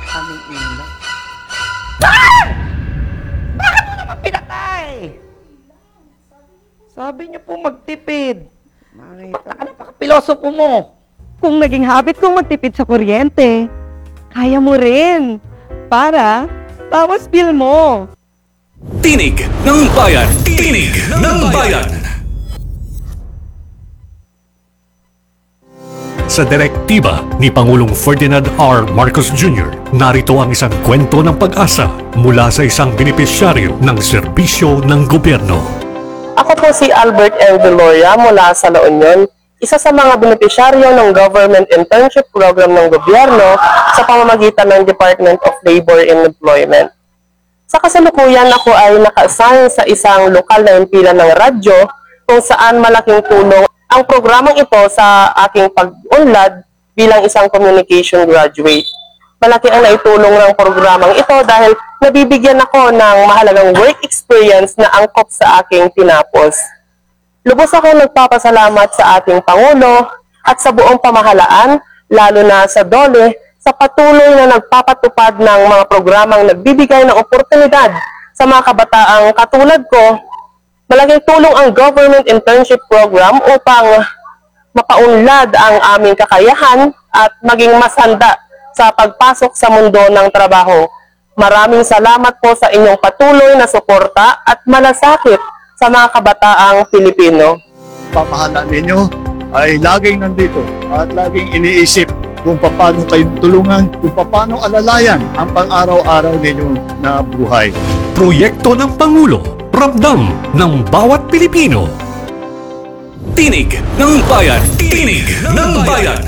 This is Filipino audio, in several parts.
aming ilaw. Ah! Bakit mo naman pinatay? Sabi niyo po magtipid. Makita ka na, pakapilosopo mo. Kung naging habit kong magtipid sa kuryente, kaya mo rin. Para, bawas bill mo. Tinig ng Bayan! Tinig ng Bayan! Sa direktiba ni Pangulong Ferdinand R. Marcos Jr., narito ang isang kwento ng pag-asa mula sa isang benepisyaryo ng serbisyo ng gobyerno. Ako po si Albert L. Deloria mula sa La Union, isa sa mga benepisyaryo ng Government Internship Program ng gobyerno sa pamamagitan ng Department of Labor and Employment. Sa kasalukuyan, ako ay naka-assign sa isang lokal na impilan ng radyo kung saan malaking tulong ang programang ito sa aking pag-unlad bilang isang communication graduate. Malaki ang naitulong ng programang ito dahil nabibigyan ako ng mahalagang work experience na angkop sa aking tinapos. Lubos ako nagpapasalamat sa ating Pangulo at sa buong pamahalaan, lalo na sa DOLE, sa patuloy na nagpapatupad ng mga programang nagbibigay ng oportunidad sa mga kabataang katulad ko. Malaking tulong ang Government Internship Program upang mapaunlad ang aming kakayahan at maging mas handa sa pagpasok sa mundo ng trabaho. Maraming salamat po sa inyong patuloy na suporta at malasakit sa mga kabataang Pilipino. Pamahalaan ninyo ay laging nandito at laging iniisip kung paano kayong tulungan, kung paano alalayan ang pang-araw-araw ninyong na buhay. Proyekto ng Pangulo, ramdam ng bawat Pilipino. Tinig ng Bayan! Tinig ng Bayan!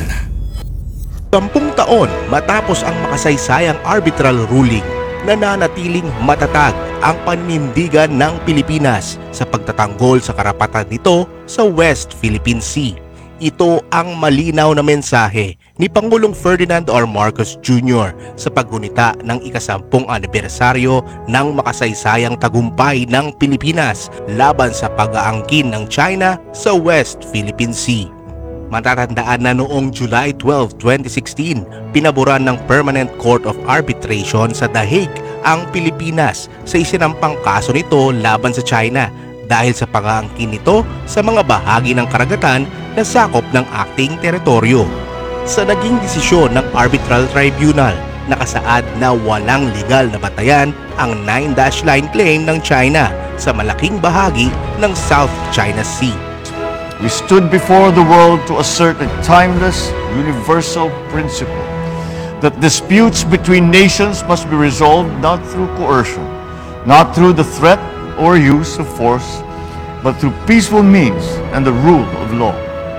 10 taon matapos ang makasaysayang arbitral ruling, nananatiling matatag ang paninindigan ng Pilipinas sa pagtatanggol sa karapatan nito sa West Philippine Sea. Ito ang malinaw na mensahe ni Pangulong Ferdinand R. Marcos Jr. sa paggunita ng ika-10 anibersaryo ng makasaysayang tagumpay ng Pilipinas laban sa pag-aangkin ng China sa West Philippine Sea. Matatandaan na noong July 12, 2016, pinaboran ng Permanent Court of Arbitration sa The Hague ang Pilipinas sa isinampang kaso nito laban sa China dahil sa pag-aangkin nito sa mga bahagi ng karagatan na sakop ng ating teritoryo. Sa naging desisyon ng Arbitral Tribunal, nakasaad na walang legal na batayan ang 9-dash line claim ng China sa malaking bahagi ng South China Sea. We stood before the world to assert a timeless, universal principle that disputes between nations must be resolved not through coercion, not through the threat or use of force, but through peaceful means and the rule of law.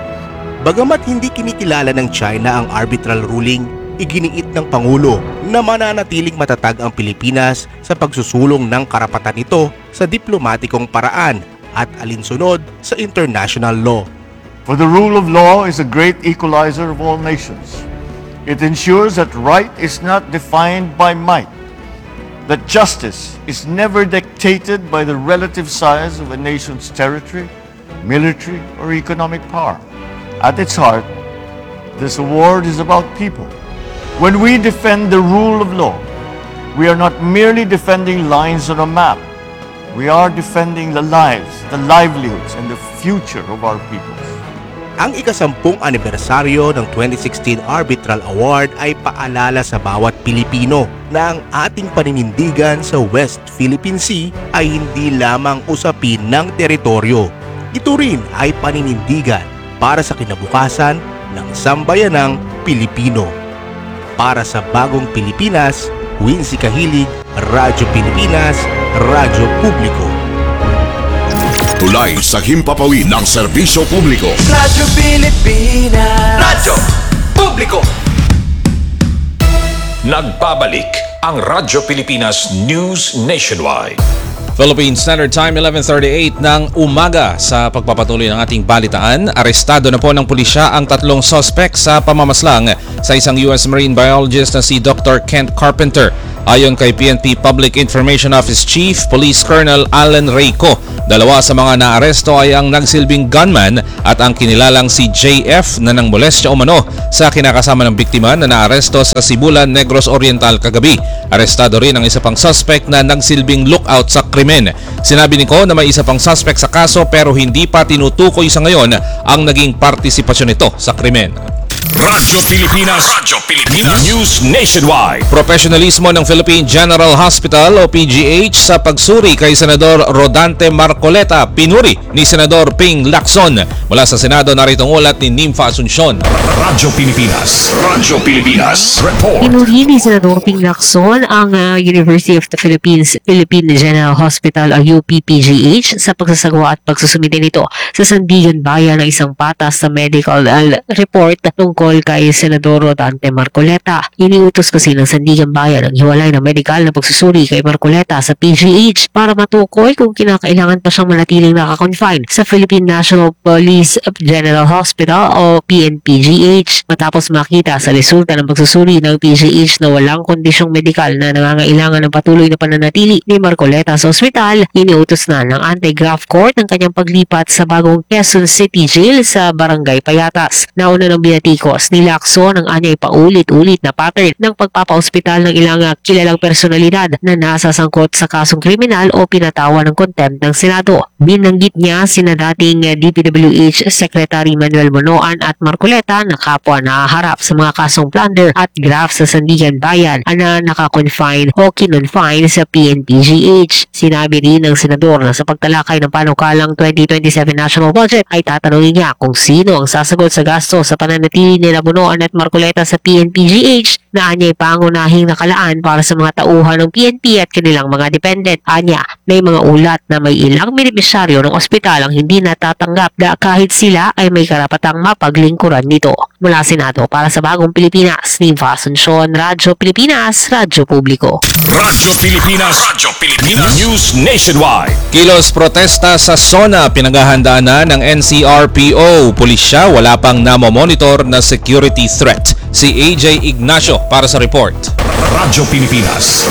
Bagamat hindi kinikilala ng China ang arbitral ruling, iginiit ng Pangulo na mananatiling matatag ang Pilipinas sa pagsusulong ng karapatan nito sa diplomatikong paraan at alinsunod sa international law. For the rule of law is a great equalizer of all nations. It ensures that right is not defined by might, that justice is never dictated by the relative size of a nation's territory, military, or economic power. At its heart, this award is about people. When we defend the rule of law, we are not merely defending lines on a map. We are defending the lives, the livelihoods, and the future of our peoples. Ang ika-10 anibersaryo ng 2016 Arbitral Award ay paalala sa bawat Pilipino na ang ating paninindigan sa West Philippine Sea ay hindi lamang usapin ng teritoryo. Ito rin ay paninindigan para sa kinabukasan ng sambayanang Pilipino. Para sa bagong Pilipinas, Wincy Kahilig, Radyo Pilipinas, Radyo Publiko. Tulay sa himpapawid ng serbisyo publiko. Radyo Pilipinas! Radyo Publiko! Nagbabalik ang Radyo Pilipinas News Nationwide. Philippine Standard Time 11:38 ng umaga. Sa pagpapatuloy ng ating balitaan, arestado na po ng pulisya ang 3 suspect sa pamamaslang sa isang US Marine biologist na si Dr. Kent Carpenter. Ayon kay PNP Public Information Office Chief Police Colonel Alan Reyco, 2 sa mga naaresto ay ang nagsilbing gunman at ang kinilalang si JF na nang molestya umano sa kinakasama ng biktima na naaresto sa Sibulan, Negros Oriental kagabi. Arestado rin ang isa pang suspect na nagsilbing lookout sa krimen. Sinabi ni Ko na may isa pang suspect sa kaso pero hindi pa tinutukoy sa ngayon ang naging partisipasyon nito sa krimen. Radyo Pilipinas. News Nationwide. Profesionalismo ng Philippine General Hospital o PGH sa pagsuri kay Senador Rodante Marcoleta, pinuri ni Senador Ping Lacson. Mula sa Senado, narito ang ulat ni Nympha Asuncion. Radyo Pilipinas. Report. Pinuri ni Senador Ping Lacson ang University of the Philippines Philippine General Hospital o UPPGH sa pagsasagawa at pagsusumite nito sa Sandigan Bayan ng isang patas na medical report tungkol kay Senador Rodante Marcoleta. Iniutos kasi ng Sandigan Bayan ang hiwalay na medical na pagsusuri kay Marcoleta sa PGH para matukoy kung kinakailangan pa siyang manatiling nakakonfine sa Philippine National Police General Hospital o PNPGH. Matapos makita sa resulta ng pagsusuri ng PGH na walang kondisyong medikal na nangangailangan ng patuloy na pananatili ni Marcoleta sa ospital, iniutos na ng Anti-Graft Court ang kanyang paglipat sa bagong Quezon City Jail sa Barangay Payatas. Nauna ng binatikos ni Lacson ang anyay paulit-ulit na pattern ng pagpapa-ospital ng ilang kilalang personalidad na nasasangkot sa kasong kriminal o pinatawa ng contempt ng Senado. Binanggit niya sina dating DPWH Secretary Manuel Monoan at Marcoleta na kapwa na harap sa mga kasong plunder at graft sa Sandigan Bayan na nakakonfine o kinonfine sa PNPGH. Sinabi rin ng Senador na sa pagtalakay ng panukalang 2027 national budget ay tatanungin niya kung sino ang sasagot sa gasto sa pananatili nila Monoan at Marcoleta sa PNPGH na anya'y pangunahing nakalaan para sa mga tauhan ng PNP at kanilang mga dependent. Anya, may mga ulat na may ilang benepisyaryo ng ospital ang hindi natatanggap na kahit sila ay may karapatang mapaglingkuran nito. Mula Senado para sa Bagong Pilipinas, Nympha Asuncion, Radyo Pilipinas, Radyo Publiko. Radyo Pilipinas. News Nationwide. Kilos protesta sa SONA pinaghahandaan na ng NCRPO. Pulisya wala pang namomonitor na security threat. Si AJ Ignacio para sa report. Radyo Pilipinas.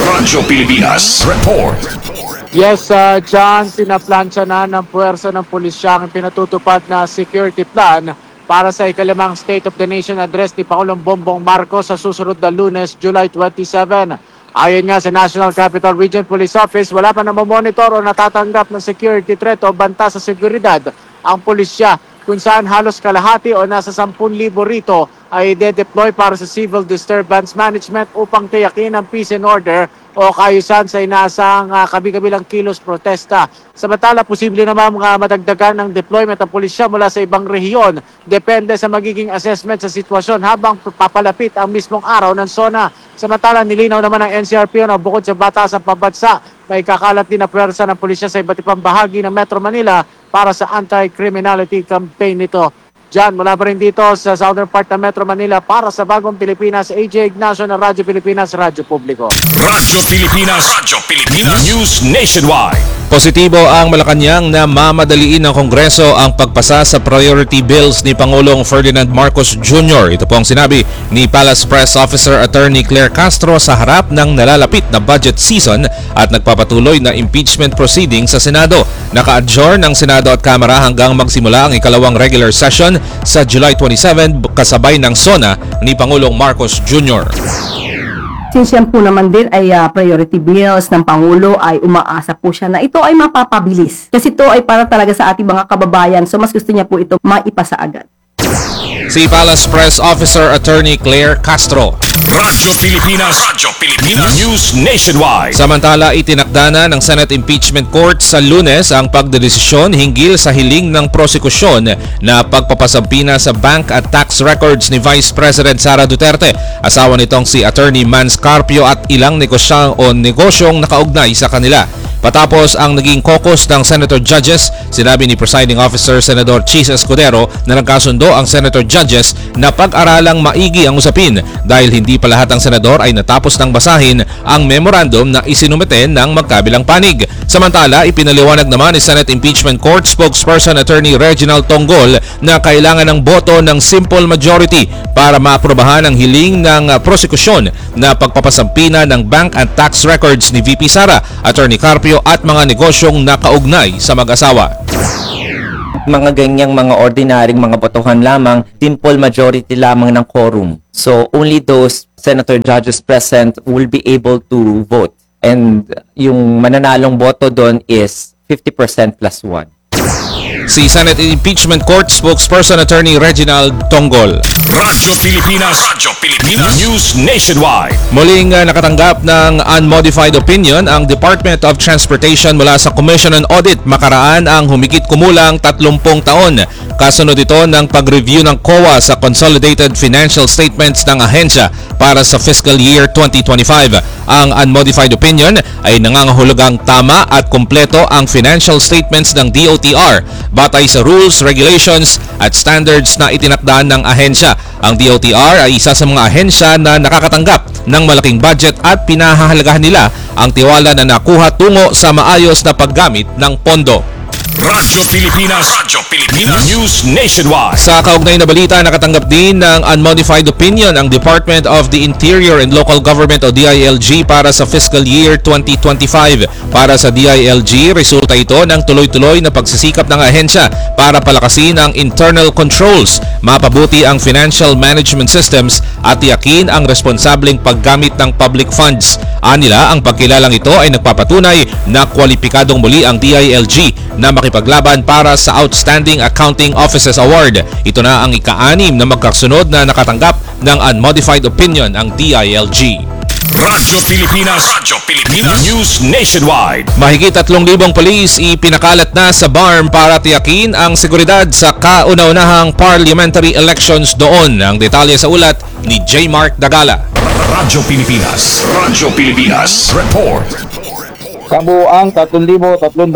Report. Yes, John, pinaplansya na ng puwersa ng pulisya ang pinatutupad na security plan para sa ikalimang State of the Nation address ni Pangulong Bongbong Marcos sa susunod na Lunes, July 27. Ayon nga sa National Capital Region Police Office, wala pa namomonitor o natatanggap ng security threat o banta sa seguridad ang pulisya, kung saan halos kalahati o nasa 10,000 rito ay de-deploy para sa civil disturbance management upang tiyakin ang peace and order o kaayusan sa inaasang kabi-kabilang kilos protesta. Samantala, posible naman madagdagan ng deployment ng pulisya mula sa ibang rehiyon. Depende sa magiging assessment sa sitwasyon habang papalapit ang mismong araw ng SONA. Samantala, nilinaw naman ng NCRPO na bukod sa batasang pambansa, may kakalat din na puwersa ng pulisya sa iba't ibang bahagi ng Metro Manila para sa anti-criminality campaign nito. Diyan, mula pa rin dito sa southern part ng Metro Manila para sa Bagong Pilipinas, AJ Ignacio ng Radyo Pilipinas, Radyo Publiko. Radyo Pilipinas. News Nationwide. Positibo ang Malacanang na mamadaliin ng Kongreso ang pagpasa sa priority bills ni Pangulong Ferdinand Marcos Jr. Ito po ang sinabi ni Palace Press Officer Attorney Claire Castro sa harap ng nalalapit na budget season at nagpapatuloy na impeachment proceeding sa Senado. Naka-adjourn ng Senado at Kamara hanggang magsimula ang ikalawang regular session sa July 27 kasabay ng SONA ni Pangulong Marcos Jr. Since yan po naman din ay priority bills ng Pangulo, ay umaasa po siya na ito ay mapapabilis. Kasi ito ay para talaga sa ating mga kababayan. So mas gusto niya po ito maipasa agad. Si Palace Press Officer Attorney Claire Castro. Radyo Pilipinas. News Nationwide. Samantala, itinakda na ng Senate Impeachment Court sa Lunes ang pagdedesisyon hinggil sa hiling ng prosekusyon na pagpapasampina sa bank at tax records ni Vice President Sara Duterte. Asawa nitong si Attorney Mans Carpio at ilang negosyong nakaugnay sa kanila. Patapos ang naging caucus ng Senator Judges, sinabi ni Presiding Officer Senador Chis Escudero na nagkasundo ang Senator Judges na pag-aralang maigi ang usapin dahil hindi pa lahat ng senador ay natapos ng basahin ang memorandum na isinumite ng magkabilang panig. Samantala, ipinaliwanag naman ni Senate Impeachment Court spokesperson Attorney Reginald Tonggol na kailangan ng boto ng simple majority para maaprubahan ang hiling ng prosekusyon na pagpapasampina ng bank and tax records ni VP Sara, Attorney Carpio at mga negosyong nakaugnay sa mag-asawa. Mga ganyang mga ordinaryong mga botohan lamang, simple majority lamang ng quorum. So only those senator judges present will be able to vote. And yung mananalong boto doon is 50% plus 1. Si Senate Impeachment Court spokesperson Attorney Reginald Tonggol. Radyo Pilipinas. News Nationwide. Muling nakatanggap ng unmodified opinion ang Department of Transportation mula sa Commission on Audit makaraan ang humigit kumulang 30 taon. Kasunod ito ng pag-review ng COA sa Consolidated Financial Statements ng ahensya para sa fiscal year 2025. Ang unmodified opinion ay nangangahulugang tama at kumpleto ang financial statements ng DOTR batay sa rules, regulations at standards na itinakdaan ng ahensya. Ang DOTR ay isa sa mga ahensya na nakakatanggap ng malaking budget at pinahahalagahan nila ang tiwala na nakuha tungo sa maayos na paggamit ng pondo. Radyo Pilipinas. News Nationwide. Sa kaugnay na balita, nakatanggap din ng unmodified opinion ang Department of the Interior and Local Government o DILG para sa fiscal year 2025. Para sa DILG, resulta ito ng tuloy-tuloy na pagsisikap ng ahensya para palakasin ang internal controls, mapabuti ang financial management systems at tiyakin ang responsableng paggamit ng public funds. Anila, ang pagkilalang ito ay nagpapatunay na kwalipikadong muli ang DILG na makipaglaban para sa Outstanding Accounting Offices Award. Ito na ang ika-6 na magkasunod na nakatanggap ng unmodified opinion ang DILG. Radyo Pilipinas. News Nationwide. Mahigit 3,000 polis ipinakalat na sa BARM para tiyakin ang seguridad sa kauna-unahang parliamentary elections doon. Ang detalye sa ulat ni J. Mark Dagala. Radyo Pilipinas. Report. Kabuang 3,316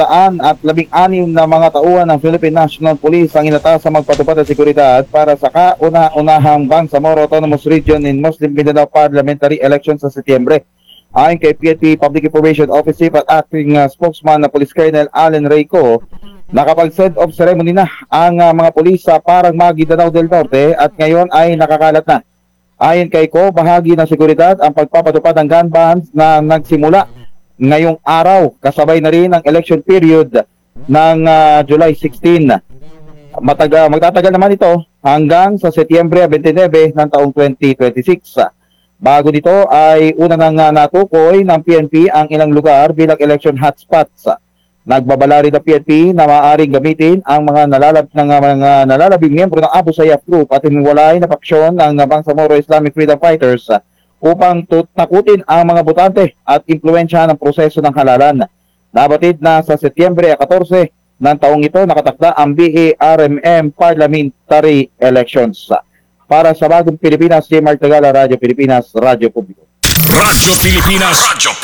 na mga tauhan ng Philippine National Police ang inataas sa magpatupad ng seguridad para sa kauna-unahang Bangsamoro Autonomous Region in Muslim Mindanao Parliamentary Elections sa Setyembre. Ayon kay PNP Public Information Officer at acting spokesman na Police Colonel Allen Reyco, nakapag-send off ceremony na ang mga pulis sa Parang Maguindanao del Norte at ngayon ay nakakalat na. Ayon kay Ko, bahagi ng seguridad ang pagpapatupad ng gun bans na nagsimula ngayong araw, kasabay na rin ang election period ng July 16. Magtatagal naman ito hanggang sa Setyembre 29 ng taong 2026. Bago dito ay una nang natukoy ng PNP ang ilang lugar bilang election hotspots. Nagbabala rin ang PNP na maaaring gamitin ang mga nalalabing miyembro ng Abu Sayyaf Group at hiniwalay na paksyon ng Bangsamoro Islamic Freedom Fighters upang takutin ang mga botante at impluwensyahan ang proseso ng halalan. Nabatid na sa Setyembre 14 ng taong ito nakatakda ang BARMM Parliamentary Elections. Para sa Bagong Pilipinas, J. Mark Tagala, Radyo Pilipinas, Radyo Publiko. Radyo Pilipinas.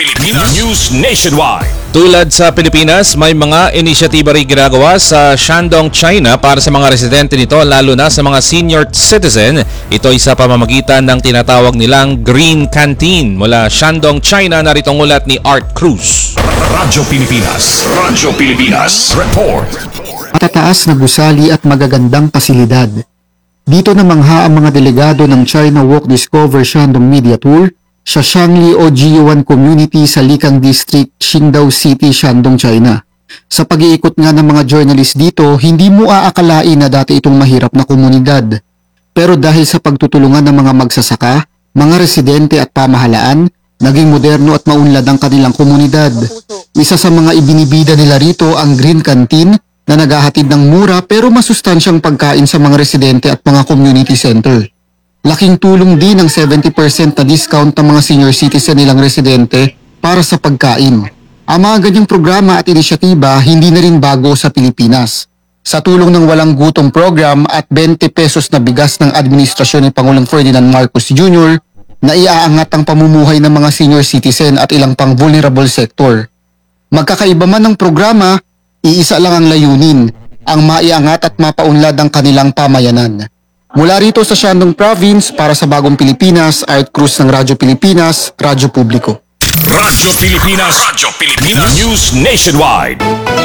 News Nationwide. Tulad sa Pilipinas, may mga inisyatiba rin ginagawa sa Shandong, China para sa mga residente nito lalo na sa mga senior citizen. Ito ay sa pamamagitan ng tinatawag nilang Green Canteen. Mula Shandong, China, narito ang ulat ni Art Cruz. Radyo Pilipinas. Report. Matataas na gusali at magagandang pasilidad. Dito namangha ang mga delegado ng China Walk Discover Shandong Media Tour sa Shangli o G1 Community sa Likang District, Qingdao City, Shandong, China. Sa pag-iikot nga ng mga journalist dito, hindi mo aakalain na dati itong mahirap na komunidad. Pero dahil sa pagtutulungan ng mga magsasaka, mga residente at pamahalaan, naging moderno at maunlad ang kanilang komunidad. Isa sa mga ibinibida nila rito ang Green Canteen na naghahatid ng mura pero masustansyang pagkain sa mga residente at mga community center. Laking tulong din ang 70% na discount ng mga senior citizen nilang residente para sa pagkain. Ang mga ganyang programa at inisyatiba hindi na rin bago sa Pilipinas. Sa tulong ng walang gutom program at 20 pesos na bigas ng administrasyon ni Pangulong Ferdinand Marcos Jr., na iaangat ang pamumuhay ng mga senior citizen at ilang pang vulnerable sector. Magkakaiba man ng programa, iisa lang ang layunin, ang maiangat at mapaunlad ang kanilang pamayanan. Mula rito sa Shandong Province, para sa Bagong Pilipinas, Art Cruz ng Radyo Pilipinas, Radyo Publiko. Radyo Pilipinas News Nationwide.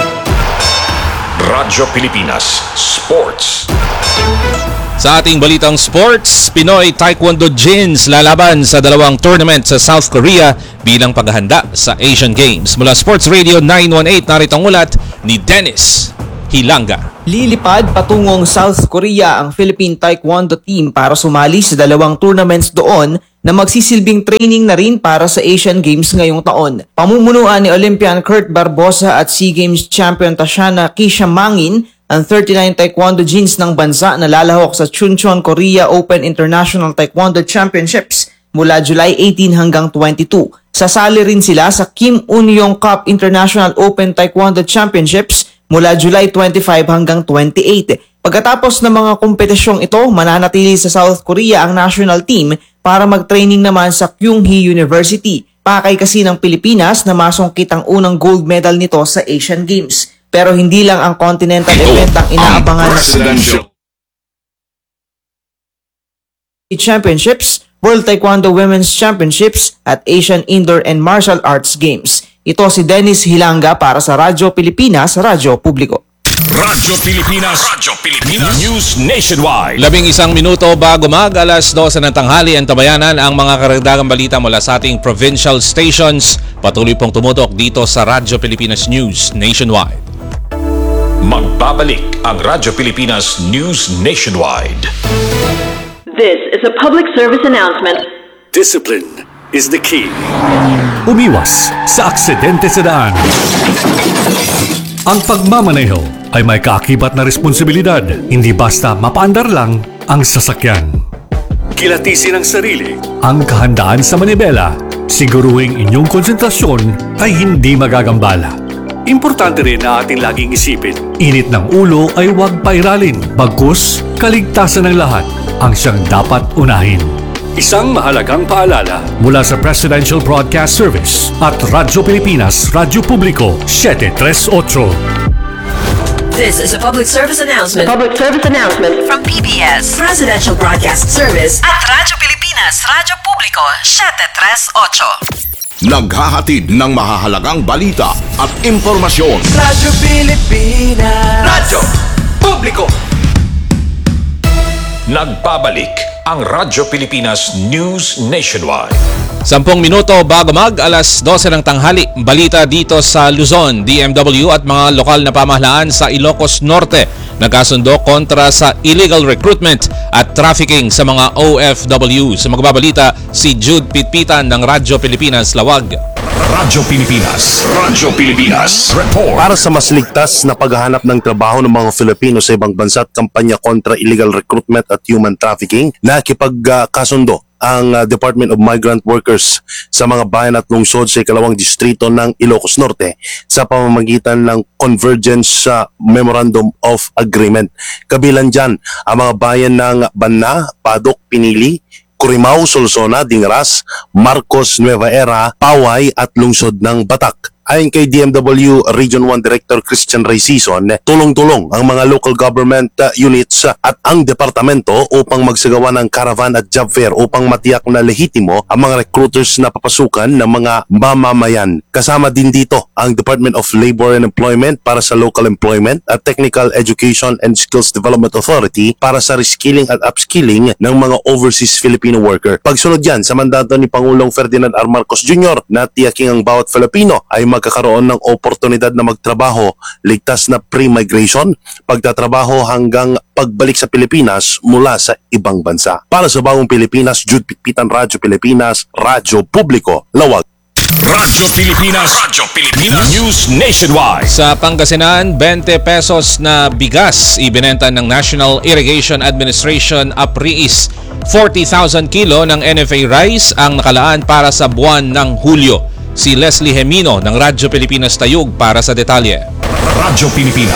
Radyo Pilipinas Sports. Sa ating balitang sports, Pinoy Taekwondo Jins lalaban sa dalawang tournament sa South Korea bilang paghahanda sa Asian Games. Mula Sports Radio 918, narito ang ulat ni Dennis Hilanga. Lilipad patungong South Korea ang Philippine Taekwondo team para sumali sa dalawang tournaments doon na magsisilbing training na rin para sa Asian Games ngayong taon. Pamumunuan ni Olympian Kurt Barbosa at SEA Games champion Tatiana Kisha Mangin, ang 39 Taekwondo Jins ng bansa na lalahok sa Chuncheon Korea Open International Taekwondo Championships mula July 18 hanggang 22. Sasali rin sila sa Kim Un-yong Cup International Open Taekwondo Championships mula July 25 hanggang 28. Pagkatapos ng mga kompetisyong ito, mananatili sa South Korea ang national team para mag-training naman sa Kyunghee University. Pakay kasi ng Pilipinas na masungkit ang unang gold medal nito sa Asian Games. Pero hindi lang ang continental event ang inaabangan ng Championships, World Taekwondo Women's Championships at Asian Indoor and Martial Arts Games. Ito si Dennis Hilanga para sa Radyo Pilipinas, Radyo Publiko. Radyo Pilipinas News Nationwide. 11 minuto bago alas 12 ng tanghali, ang tabayanan ang mga karagdagang balita mula sa ating provincial stations. Patuloy pong tumutok dito sa Radyo Pilipinas News Nationwide. Magbabalik ang Radyo Pilipinas News Nationwide. This is a public service announcement. Discipline is the key. Umiwas sa aksidente sa daan. Ang pagmamaneho ay may kaakibat na responsibilidad, hindi basta mapaandar lang ang sasakyan. Kilatisin ang sarili, ang kahandaan sa manibela, siguruhing inyong konsentrasyon ay hindi magagambala. Importante rin na ating laging isipin, init ng ulo ay huwag pairalin, bagkus kaligtasan ng lahat ang siyang dapat unahin. Isang mahalagang paalala mula sa Presidential Broadcast Service at Radyo Pilipinas, Radyo Publiko, 738. This is a public service announcement. Public service announcement from PBS, Presidential Broadcast Service at Radyo Pilipinas, Radyo Publiko, 738. Naghahatid ng mahahalagang balita at impormasyon. Radyo Pilipinas, Radyo Publiko. Nagbabalik ang Radyo Pilipinas News Nationwide. 10 minuto bago alas 12 ng tanghali, balita dito sa Luzon, DMW at mga lokal na pamahalaan sa Ilocos Norte nagkasundo kontra sa illegal recruitment at trafficking sa mga OFW. Sa magbabalita, si Jude Pitpitan ng Radyo Pilipinas Lawag. Radyo Pilipinas Report. Para sa mas ligtas na paghahanap ng trabaho ng mga Filipino sa ibang bansa at kampanya kontra illegal recruitment at human trafficking, nakikipagkasundo ang Department of Migrant Workers sa mga bayan at lungsod sa ikalawang distrito ng Ilocos Norte sa pamamagitan ng Convergence Memorandum of Agreement. Kabilang dyan ang mga bayan ng Banna, Padok, Pinili, Curimao, Solsona, Dingras, Marcos, Nueva Era, Paway at lungsod ng Batak. Ayon kay DMW Region 1 Director Christian Raicison, tulong-tulong ang mga local government units at ang departamento upang magsagawa ng caravan at job fair upang matiyak na lehitimo ang mga recruiters na papasukan ng mga mamamayan. Kasama din dito ang Department of Labor and Employment para sa Local Employment at Technical Education and Skills Development Authority para sa reskilling at upskilling ng mga overseas Filipino worker. Pagsunod yan sa mandato ni Pangulong Ferdinand R. Marcos Jr. na tiyaking ang bawat Filipino ay magkakaroon ng oportunidad na magtrabaho, ligtas na pre-migration, pagtatrabaho hanggang pagbalik sa Pilipinas mula sa ibang bansa. Para sa Bagong Pilipinas, Jude Pitpitan, Radyo Pilipinas, Radyo Publiko, Lawag. Radyo Pilipinas News Nationwide. Sa Pangasinan, 20 pesos na bigas ibinenta ng National Irrigation Administration APRIIS. 40,000 kilo ng NFA rice ang nakalaan para sa buwan ng Hulyo. Si Leslie Hemino ng Radyo Pilipinas Tayug para sa detalye. Radyo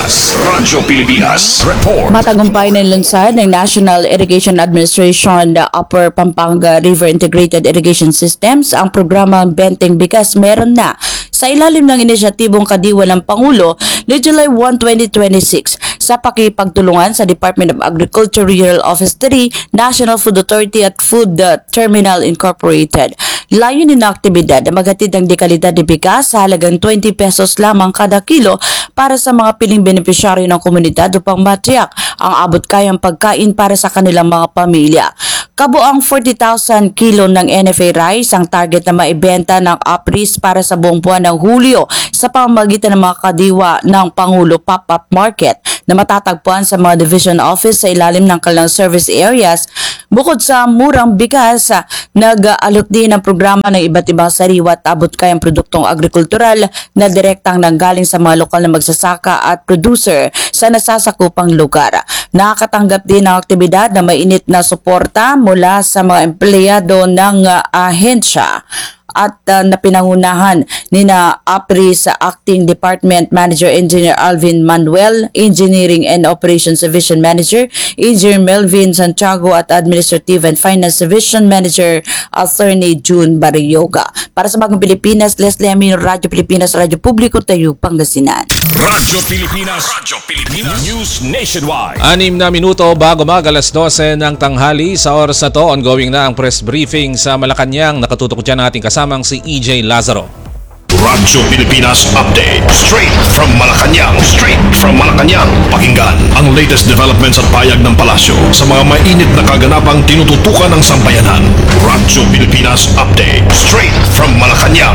Pilipinas Report. Matagumpay na lunsad ng National Irrigation Administration Upper Pampanga River Integrated Irrigation Systems ang programang Benteng Bigas. Meron na sa ilalim ng inisyatibong kadiwa ng Pangulo no July 1, 2026 sa pakipagtulungan sa Department of Agriculture Regional Office 3, National Food Authority at Food Terminal Incorporated. Layunin ng aktibidad na maghatid ng dekalidad de bigas sa halagang 20 pesos lamang kada kilo para sa mga piling benepisyaryo ng komunidad upang matiyak ang abot kayang pagkain para sa kanilang mga pamilya. Kabuang 40,000 kilo ng NFA rice ang target na maibenta ng APRIS para sa buong buwan ng Hulyo sa pamamagitan ng mga kadiwa ng Pangulo Pop-Up Market na matatagpuan sa mga division office sa ilalim ng kanilang service areas. Bukod sa murang bigas, nag-alok din ang programa ng iba't ibang sariwa at abot kayang produktong agrikultural na direktang nanggaling sa mga lokal na magsasaka at producer sa nasasakupang lugar. Nakakatanggap din ng aktibidad na mainit na suporta mula sa mga empleyado ng ahensya at napinangunahan ni na APRIS sa Acting Department Manager Engineer Alvin Manuel, Engineering and Operations Division Manager Engineer Melvin Santiago at Administrative and Finance Division Manager Attorney June Barrioga. Para sa Bagong Pilipinas, Leslie Amino, Radyo Pilipinas, Radyo Publiko, Tayo, Pangasinan. Radyo Pilipinas News Nationwide. 6 na minuto bago alas 12 ng tanghali. Sa oras na to, ongoing na ang press briefing sa Malacanang. Nakatutok dyan ang ating kasamang si EJ Lazaro. Radyo Pilipinas Update. Straight from Malacanang. Pakinggan ang latest developments at payag ng palasyo sa mga mainit na kaganapang tinututukan ng sambayanan. Radyo Pilipinas Update. Straight from Malacanang.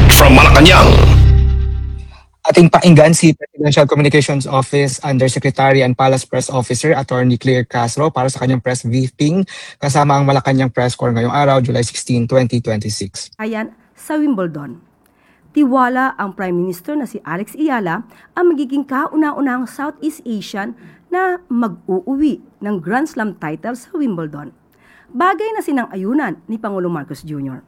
Ating pakinggan si Presidential Communications Office Undersecretary and Palace Press Officer Attorney Claire Castro para sa kanyang press briefing kasama ang Malacanang Press Corps ngayong araw, July 16, 2026. Ayan, sa Wimbledon. Tiwala ang Prime Minister na si Alex Ayala ang magiging kauna-unahang Southeast Asian na mag-uuwi ng Grand Slam title sa Wimbledon. Bagay na sinang-ayunan ni Pangulong Marcos Jr.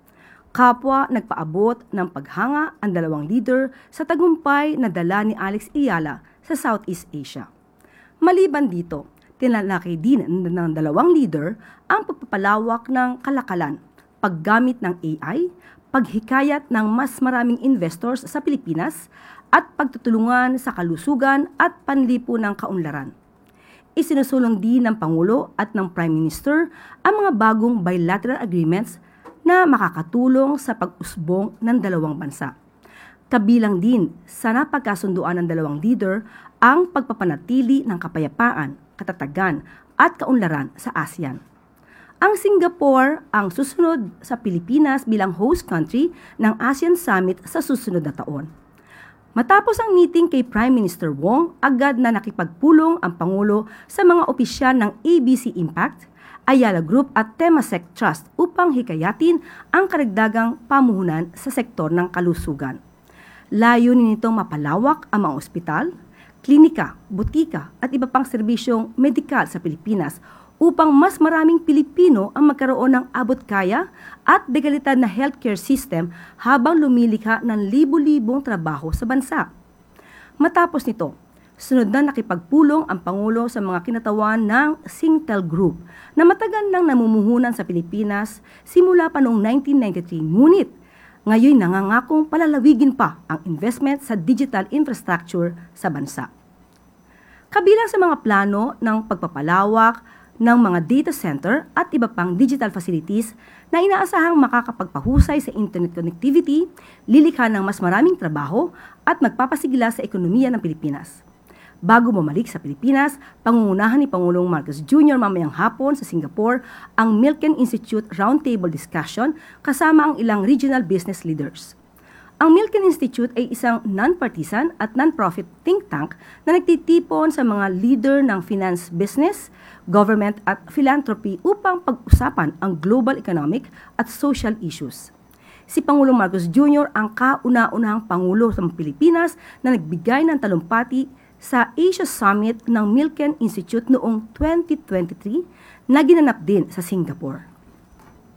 Kapwa nagpaabot ng paghanga ang dalawang leader sa tagumpay na dala ni Alex Ayala sa Southeast Asia. Maliban dito, tinalakay din ng dalawang leader ang pagpapalawak ng kalakalan, paggamit ng AI, paghikayat ng mas maraming investors sa Pilipinas at pagtutulungan sa kalusugan at panlipunang kaunlaran. Isinusulong din ng Pangulo at ng Prime Minister ang mga bagong bilateral agreements na makakatulong sa pag-usbong ng dalawang bansa. Kabilang din sa napagkasunduan ng dalawang leader ang pagpapanatili ng kapayapaan, katatagan at kaunlaran sa ASEAN. Ang Singapore ang susunod sa Pilipinas bilang host country ng ASEAN Summit sa susunod na taon. Matapos ang meeting kay Prime Minister Wong, agad na nakipagpulong ang Pangulo sa mga opisyal ng ABC Impact, Ayala Group at Temasek Trust upang hikayatin ang karagdagang pamuhunan sa sektor ng kalusugan. Layunin nitong mapalawak ang mga ospital, klinika, butika at iba pang serbisyong medikal sa Pilipinas upang mas maraming Pilipino ang magkaroon ng abot-kaya at dekalidad na healthcare system habang lumilikha ng libu-libong trabaho sa bansa. Matapos nito, sunod na nakipagpulong ang Pangulo sa mga kinatawan ng Singtel Group na matagal nang namumuhunan sa Pilipinas simula pa noong 1993. Ngunit ngayon nangangakong palalawigin pa ang investment sa digital infrastructure sa bansa. Kabilang sa mga plano ng pagpapalawak ng mga data center at iba pang digital facilities na inaasahang makakapagpahusay sa internet connectivity, lilikha ng mas maraming trabaho at magpapasigla sa ekonomiya ng Pilipinas. Bago bumalik sa Pilipinas, pangungunahan ni Pangulong Marcos Jr. mamayang hapon sa Singapore ang Milken Institute Roundtable Discussion kasama ang ilang regional business leaders. Ang Milken Institute ay isang non-partisan at non-profit think tank na nagtitipon sa mga leader ng finance business, government at philanthropy upang pag-usapan ang global economic at social issues. Si Pangulong Marcos Jr. ang kauna-unahang Pangulo sa Pilipinas na nagbigay ng talumpati sa Asia Summit ng Milken Institute noong 2023 na ginanap din sa Singapore.